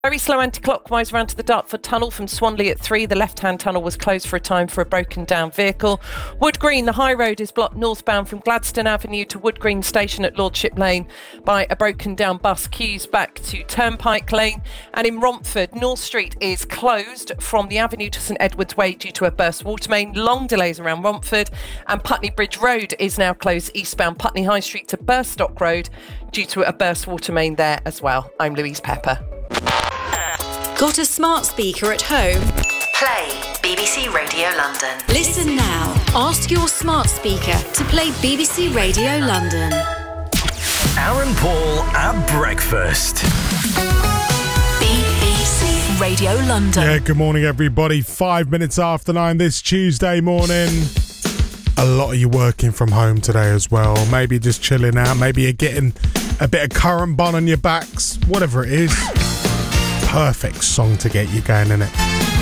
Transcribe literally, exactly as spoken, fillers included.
Very slow anti-clockwise around to the Dartford Tunnel from Swanley at three. The left-hand tunnel was closed for a time for a broken-down vehicle. Wood Green, the high road is blocked northbound from Gladstone Avenue to Wood Green Station at Lordship Lane by a broken-down bus. Queues back to Turnpike Lane. And in Romford, North Street is closed from the avenue to St Edward's Way due to a burst water main. Long delays around Romford. And Putney Bridge Road is now closed eastbound Putney High Street to Burstock Road due to a burst water main there as well. I'm Louise Pepper. Got a smart speaker at home? Play B B C Radio London. Listen now. Ask your smart speaker to play B B C Radio London. Aaron Paul at breakfast. B B C Radio London. Yeah, good morning, everybody. Five minutes after nine this Tuesday morning. A lot of you working from home today as well. Maybe just chilling out. Maybe you're getting a bit of current bun on your backs. Whatever it is. Perfect song to get you going, innit?